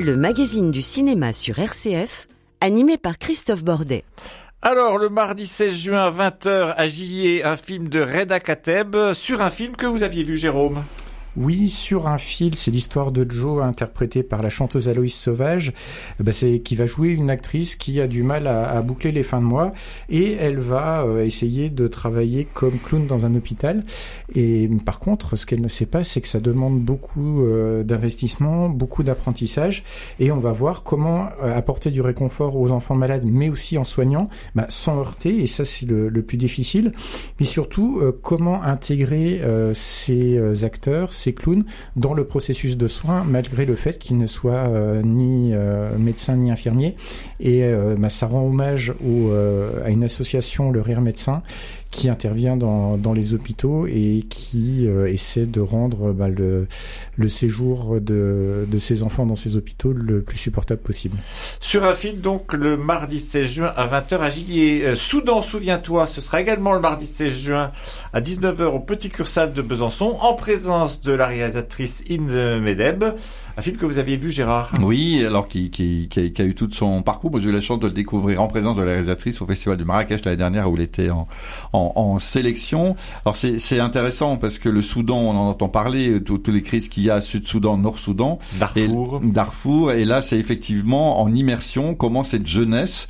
le magazine du cinéma sur RCF, animé par Christophe Bordet. Alors, le mardi 16 juin à 20h à Gilliers, un film de Reda Kateb sur un film que vous aviez vu, Jérôme. Oui, sur un fil, c'est l'histoire de Joe, interprétée par la chanteuse Aloïs Sauvage, qui va jouer une actrice qui a du mal à boucler les fins de mois, et elle va essayer de travailler comme clown dans un hôpital. Et par contre, ce qu'elle ne sait pas, c'est que ça demande beaucoup d'investissement, beaucoup d'apprentissage, et on va voir comment apporter du réconfort aux enfants malades, mais aussi en soignant, sans heurter, et ça c'est le plus difficile, mais surtout comment intégrer ces acteurs, ces clowns, dans le processus de soins, malgré le fait qu'ils ne soient ni médecins ni infirmiers. Et ça rend hommage à une association, le Rire Médecin, qui intervient dans les hôpitaux et qui essaie de rendre le séjour de ces enfants dans ces hôpitaux le plus supportable possible. Sur un film, donc, le mardi 16 juin à 20h à Gilliers. Soudan, souviens-toi, ce sera également le mardi 16 juin à 19h au Petit Cursal de Besançon, en présence de la réalisatrice Inde Medeb. Un film que vous aviez vu, Gérard. Oui, alors qui a eu tout son parcours. Moi, j'ai eu la chance de le découvrir en présence de la réalisatrice au Festival de Marrakech l'année dernière, où il était en sélection. Alors c'est intéressant parce que le Soudan, on en entend parler, toutes les crises qu'il y a, Sud-Soudan, Nord-Soudan, Darfour, et là c'est effectivement en immersion comment cette jeunesse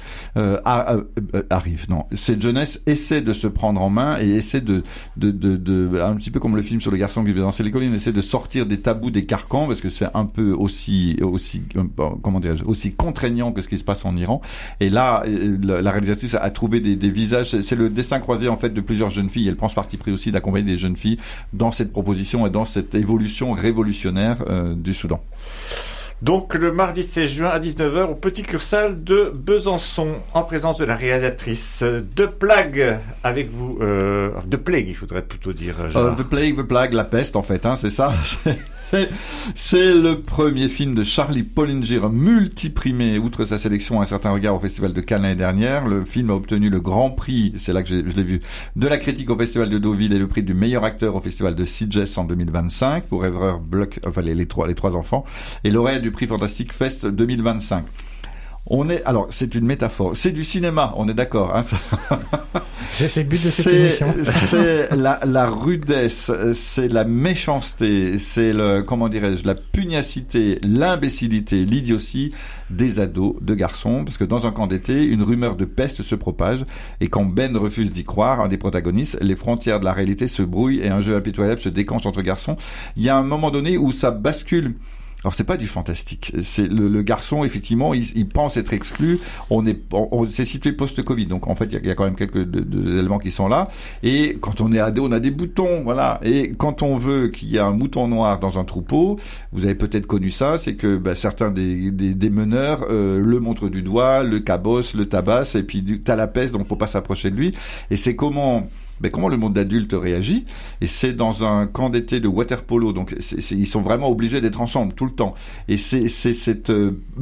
cette jeunesse essaie de se prendre en main et essaie de un petit peu comme le film sur le garçon qui vivait dans les collines, essaie de sortir des tabous, des carcans, parce que c'est un peu aussi contraignant que ce qui se passe en Iran. Et là, la réalisatrice a trouvé des visages. C'est le destin croisé en fait de plusieurs jeunes filles. Elle prend ce parti pris aussi d'accompagner des jeunes filles dans cette proposition et dans cette évolution révolutionnaire du Soudan. Donc le mardi 16 juin à 19h au Petit Cursal de Besançon, en présence de la réalisatrice The Plague, avec vous. The Plague, il faudrait plutôt dire. The Plague, la peste en fait, c'est ça. C'est le premier film de Charlie Pollinger, multiprimé, outre sa sélection à un certain regard au Festival de Cannes l'année dernière. Le film a obtenu le grand prix, c'est là que je l'ai vu, de la critique au Festival de Deauville et le prix du meilleur acteur au Festival de Sitges en 2025 pour Evreur Bloch, les trois enfants, et lauréat du prix Fantastic Fest 2025. Alors, c'est une métaphore. C'est du cinéma, on est d'accord, ça. C'est le but de cette émission. C'est la rudesse, c'est la méchanceté, c'est la pugnacité, l'imbécilité, l'idiotie des ados, de garçons, parce que dans un camp d'été, une rumeur de peste se propage, et quand Ben refuse d'y croire, un des protagonistes, les frontières de la réalité se brouillent et un jeu impitoyable se déclenche entre garçons. Il y a un moment donné où ça bascule. Alors c'est pas du fantastique. C'est le garçon, effectivement, il pense être exclu. On s'est situé post-Covid, donc en fait il y a quand même quelques éléments qui sont là. Et quand on est ado, on a des boutons, voilà. Et quand on veut qu'il y ait un mouton noir dans un troupeau, vous avez peut-être connu ça, c'est que certains des meneurs le montrent du doigt, le cabossent, le tabassent, et puis t'as la peste, donc faut pas s'approcher de lui. Et c'est comment le monde adulte réagit, et c'est dans un camp d'été de water-polo, donc ils sont vraiment obligés d'être ensemble tout le temps, et c'est cette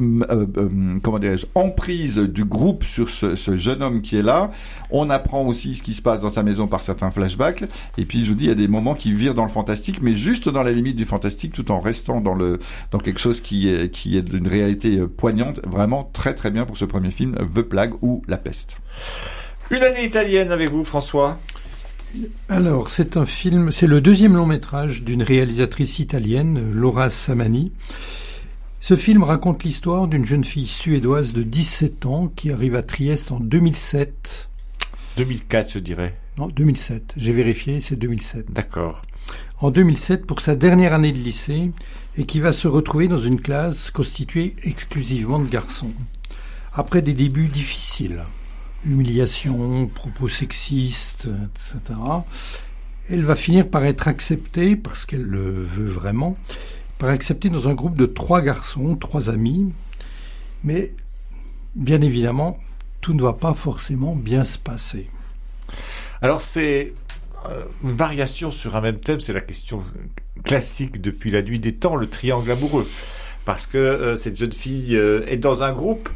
emprise du groupe sur ce jeune homme qui est là. On apprend aussi ce qui se passe dans sa maison par certains flashbacks, et puis je vous dis, il y a des moments qui virent dans le fantastique, mais juste dans la limite du fantastique, tout en restant dans quelque chose qui est d'une réalité poignante. Vraiment très très bien pour ce premier film, The Plague ou La Peste. Une année italienne avec vous, François. Alors, c'est un film, c'est le deuxième long métrage d'une réalisatrice italienne, Laura Samani. Ce film raconte l'histoire d'une jeune fille suédoise de 17 ans qui arrive à Trieste en 2007. 2004, je dirais. Non, 2007. J'ai vérifié, c'est 2007. D'accord. En 2007, pour sa dernière année de lycée, et qui va se retrouver dans une classe constituée exclusivement de garçons. Après des débuts difficiles. Humiliation, propos sexistes, etc. Elle va finir par être acceptée, parce qu'elle le veut vraiment, par accepter dans un groupe de 3 garçons, 3 amis. Mais, bien évidemment, tout ne va pas forcément bien se passer. Alors c'est une variation sur un même thème, c'est la question classique depuis la nuit des temps, le triangle amoureux. Parce que cette jeune fille est dans un groupe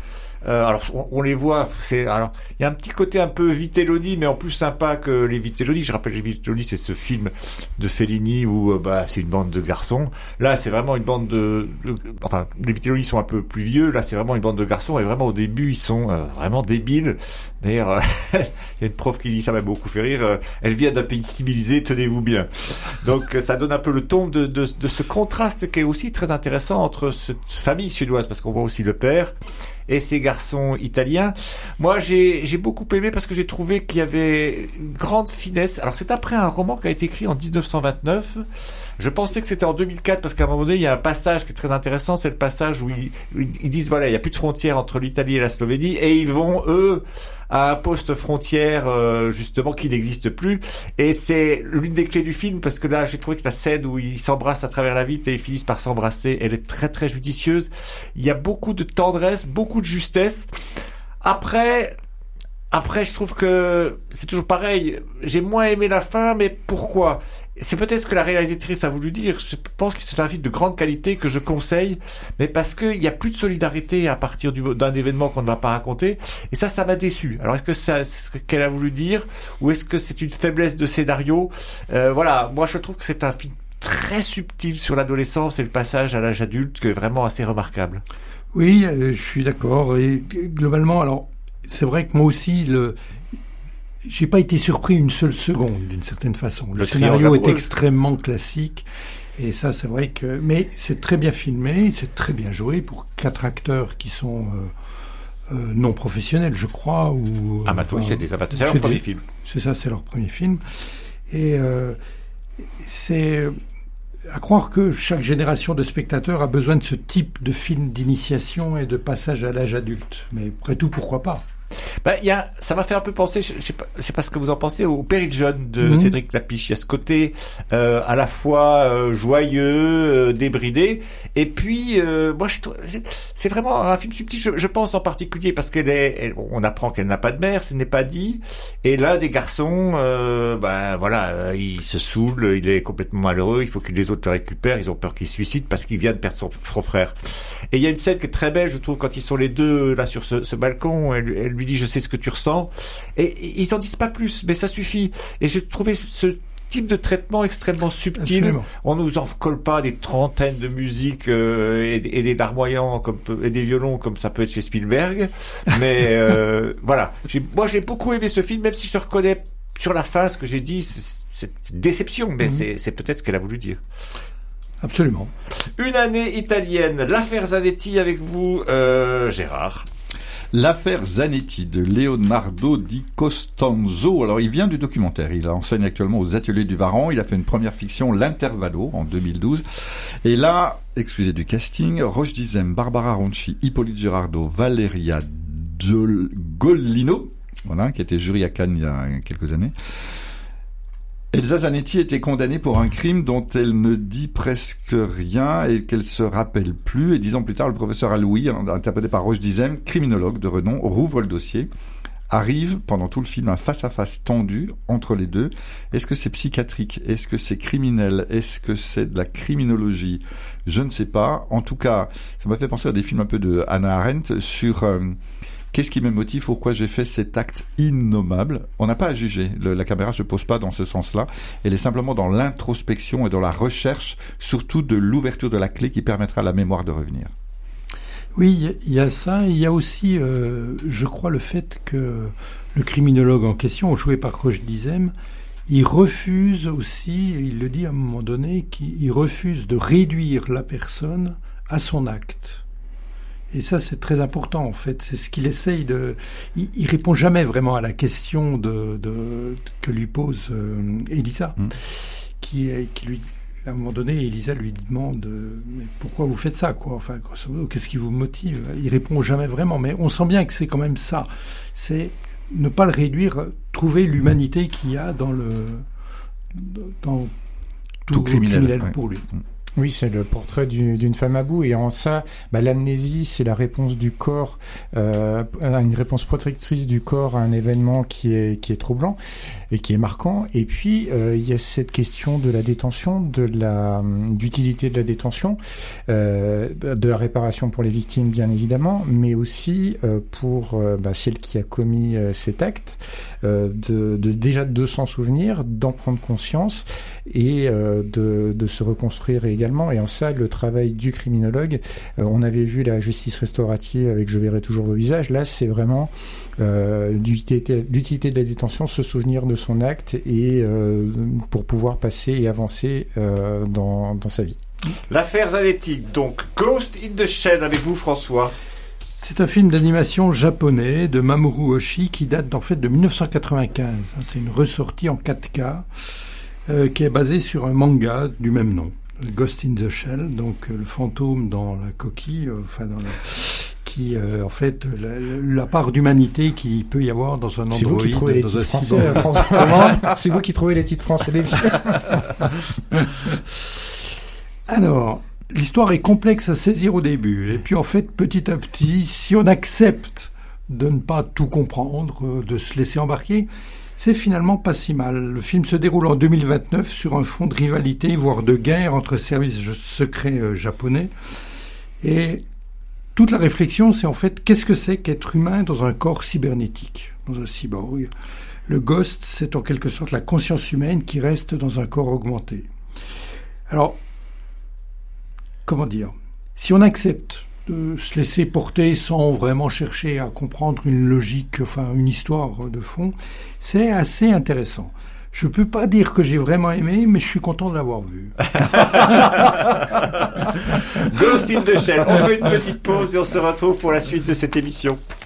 alors on les voit, il y a un petit côté un peu Vitelloni, mais en plus sympa que les Vitelloni. Je rappelle, les Vitelloni, c'est ce film de Fellini où c'est une bande de garçons. Là, c'est vraiment une bande enfin, les Vitelloni sont un peu plus vieux. Là, c'est vraiment une bande de garçons, et vraiment au début, ils sont vraiment débiles. D'ailleurs, il y a une prof qui dit, ça m'a beaucoup fait rire, elle vient d'un pays civilisé, tenez-vous bien. Donc ça donne un peu le ton de ce contraste qui est aussi très intéressant entre cette famille suédoise, parce qu'on voit aussi le père et ces garçons italiens. Moi, j'ai beaucoup aimé parce que j'ai trouvé qu'il y avait une grande finesse. Alors c'est après un roman qui a été écrit en 1929. Je pensais que c'était en 2004 parce qu'à un moment donné, il y a un passage qui est très intéressant, c'est le passage où ils disent, voilà, il n'y a plus de frontière entre l'Italie et la Slovénie, et ils vont, eux, à un poste frontière, justement, qui n'existe plus. Et c'est l'une des clés du film, parce que là, j'ai trouvé que la scène où ils s'embrassent à travers la vitre et ils finissent par s'embrasser, elle est très très judicieuse. Il y a beaucoup de tendresse, beaucoup de justesse. Après, je trouve que c'est toujours pareil. J'ai moins aimé la fin, mais pourquoi ? C'est peut-être ce que la réalisatrice a voulu dire. Je pense que c'est un film de grande qualité que je conseille, mais parce qu'il n'y a plus de solidarité à partir d'un événement qu'on ne va pas raconter. Et ça m'a déçu. Alors, est-ce que c'est ce qu'elle a voulu dire, ou est-ce que c'est une faiblesse de scénario ? Voilà. Moi, je trouve que c'est un film très subtil sur l'adolescence et le passage à l'âge adulte, qui est vraiment assez remarquable. Oui, je suis d'accord. Et globalement, alors, c'est vrai que moi aussi, j'ai pas été surpris une seule seconde, d'une certaine façon. Le scénario est extrêmement classique. Et ça, c'est vrai que, mais c'est très bien filmé, c'est très bien joué pour 4 acteurs qui sont, non professionnels, je crois, ou, c'est des amateurs. C'est leur premier film. C'est ça, c'est leur premier film. Et, c'est à croire que chaque génération de spectateurs a besoin de ce type de film d'initiation et de passage à l'âge adulte. Mais après tout, pourquoi pas? Ça m'a fait un peu penser, je sais pas ce que vous en pensez, au Péril Jeune de Cédric Lapiche. Il y a ce côté à la fois joyeux, débridé, et puis moi c'est vraiment un film subtil. Je pense en particulier parce on apprend qu'elle n'a pas de mère, ce n'est pas dit, et là des garçons, il se saoule, il est complètement malheureux, il faut que les autres le récupèrent, ils ont peur qu'il se suicide parce qu'il vient de perdre son frère. Et il y a une scène qui est très belle, je trouve, quand ils sont les deux là sur ce balcon. Elle lui dit, je sais ce que tu ressens, et ils en disent pas plus, mais ça suffit. Et j'ai trouvé ce type de traitement extrêmement subtil. Absolument. On nous en colle pas des trentaines de musiques et des larmoyants et des violons comme ça peut être chez Spielberg, mais voilà. Moi j'ai beaucoup aimé ce film, même si je reconnais sur la fin ce que j'ai dit, c'est déception, mais c'est peut-être ce qu'elle a voulu dire. Absolument. Une année italienne, l'affaire Zanetti avec vous, Gérard. L'affaire Zanetti de Leonardo Di Costanzo. Alors, il vient du documentaire. Il enseigne actuellement aux Ateliers du Varan. Il a fait une première fiction, L'Intervallo, en 2012. Et là, excusez du casting, Roche Dizem, Barbara Ronchi, Hippolyte Gerardo, Valeria Gollino, voilà, qui était jury à Cannes il y a quelques années. Elsa Zanetti était condamnée pour un crime dont elle ne dit presque rien et qu'elle se rappelle plus. Et 10 ans plus tard, le professeur Aloui, interprété par Roche Dizem, criminologue de renom, rouvre le dossier. Arrive, pendant tout le film, un face-à-face tendu entre les deux. Est-ce que c'est psychiatrique? Est-ce que c'est criminel? Est-ce que c'est de la criminologie? Je ne sais pas. En tout cas, ça m'a fait penser à des films un peu de Hannah Arendt sur... qu'est-ce qui me motive? Pourquoi j'ai fait cet acte innommable? On n'a pas à juger. La caméra se pose pas dans ce sens-là. Elle est simplement dans l'introspection et dans la recherche, surtout de l'ouverture de la clé qui permettra à la mémoire de revenir. Oui, il y a ça. Il y a aussi, je crois, le fait que le criminologue en question, joué par Roche Dizem, il refuse aussi, il le dit à un moment donné, qu'il refuse de réduire la personne à son acte. Et ça, c'est très important, en fait. C'est ce qu'il essaye de... Il répond jamais vraiment à la question que lui pose Elisa, qui lui... À un moment donné, Elisa lui demande mais pourquoi vous faites ça, quoi. Enfin, grosso modo, qu'est-ce qui vous motive? Il répond jamais vraiment, mais on sent bien que c'est quand même ça. C'est ne pas le réduire, trouver l'humanité qu'il y a dans tout criminel pour lui. Oui, c'est le portrait d'une femme à bout, et en ça, l'amnésie, c'est la réponse du corps, une réponse protectrice du corps à un événement qui est troublant et qui est marquant. Et puis il y a cette question de la détention, d'utilité de la détention, de la réparation pour les victimes bien évidemment, mais aussi pour celle qui a commis cet acte, déjà de s'en souvenir, d'en prendre conscience et de se reconstruire également. Et en ça, le travail du criminologue, on avait vu la justice restaurative avec Je verrai toujours vos visages. Là, c'est vraiment l'utilité de la détention, se souvenir de son acte et pour pouvoir passer et avancer dans sa vie. L'affaire Zanetti, donc Ghost in the Shell avec vous, François. C'est un film d'animation japonais de Mamoru Oshii qui date en fait de 1995. C'est une ressortie en 4K qui est basée sur un manga du même nom. Ghost in the Shell, donc le fantôme dans la coquille, qui en fait la part d'humanité qu'il peut y avoir dans un androïde. C'est vous qui trouvez les titres français, François. C'est vous qui trouvez les titres français des films. Alors, l'histoire est complexe à saisir au début, et puis en fait, petit à petit, si on accepte de ne pas tout comprendre, de se laisser embarquer, c'est finalement pas si mal. Le film se déroule en 2029 sur un fond de rivalité, voire de guerre entre services secrets japonais. Et toute la réflexion, c'est en fait, qu'est-ce que c'est qu'être humain dans un corps cybernétique, dans un cyborg ? Le ghost, c'est en quelque sorte la conscience humaine qui reste dans un corps augmenté. Alors, comment dire ? Si on accepte de se laisser porter sans vraiment chercher à comprendre une logique, une histoire de fond, c'est assez intéressant. Je peux pas dire que j'ai vraiment aimé, mais je suis content de l'avoir vu. Ghost in the Shell. On fait une petite pause et on se retrouve pour la suite de cette émission.